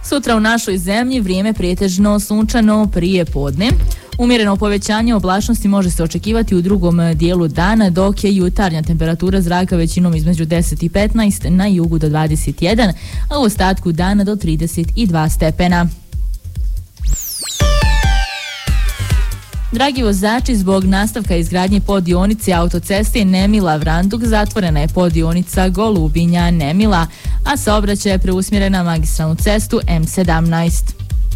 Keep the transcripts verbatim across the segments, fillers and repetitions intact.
Sutra u našoj zemlji vrijeme pretežno sunčano prije podne. Umjereno povećanje oblačnosti može se očekivati u drugom dijelu dana, dok je jutarnja temperatura zraka većinom između deset i petnaest, na jugu do dvadeset jedan, a u ostatku dana do trideset dva stepena. Dragi vozači, zbog nastavka izgradnje poddionice autoceste Nemila-Vranduk zatvorena je poddionica Golubinja-Nemila, a saobraćaj je preusmjeren na magistralnu cestu M sedamnaest.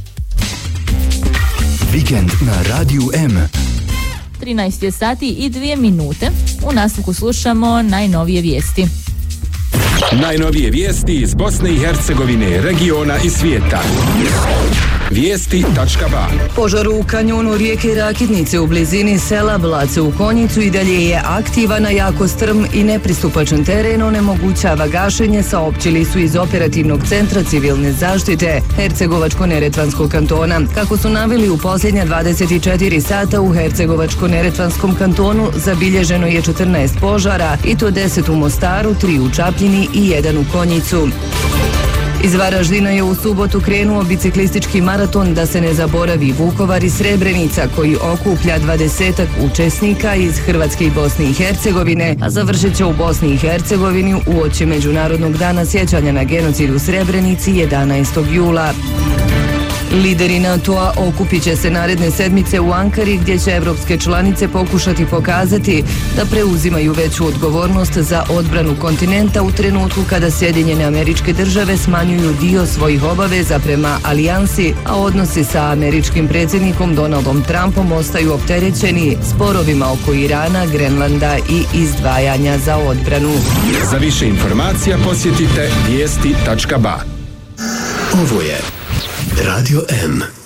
Vikend na Radiju M. trinaest je sati i dvije minute. U nastavku slušamo najnovije vijesti. Najnovije vijesti iz Bosne i Hercegovine, regiona i svijeta. Vijesti tačka ba. Požar u kanjonu rijeke Rakitnice u blizini sela Blace u Konjicu i dalje je aktivan, a jako strm i nepristupačan teren onemogućava gašenje, saopćili su iz operativnog centra civilne zaštite Hercegovačko-Neretvanskog kantona. Kako su naveli, u posljednja dvadeset četiri sata u Hercegovačko-Neretvanskom kantonu zabilježeno je četrnaest požara, i to deset u Mostaru, tri u Čapljini i jedan u Konjicu. Iz Varaždina je u subotu krenuo biciklistički maraton Da se ne zaboravi Vukovar i Srebrenica, koji okuplja dvadesetak učesnika iz Hrvatske i Bosne i Hercegovine, a završit će u Bosni i Hercegovini uoči Međunarodnog dana sjećanja na genocid u Srebrenici jedanaestog jula. Lideri NATO-a okupit će se naredne sedmice u Ankari, gdje će evropske članice pokušati pokazati da preuzimaju veću odgovornost za odbranu kontinenta u trenutku kada Sjedinjene Američke Države smanjuju dio svojih obaveza prema alijansi, a odnosi sa američkim predsjednikom Donaldom Trumpom ostaju opterećeni sporovima oko Irana, Grenlanda i izdvajanja za odbranu. Za više informacija posjetite vijesti tačka ba. Ovo je Radio M.